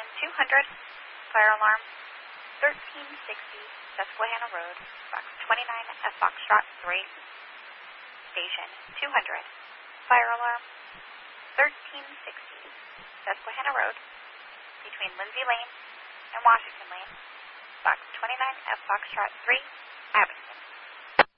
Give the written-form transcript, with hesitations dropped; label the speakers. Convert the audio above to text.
Speaker 1: Station 200, fire alarm, 1360 Susquehanna Road, box 29 F Foxtrot 3. Station 200, fire alarm, 1360 Susquehanna Road, between Lindsay Lane and Washington Lane, box 29 F Foxtrot 3, Abbott.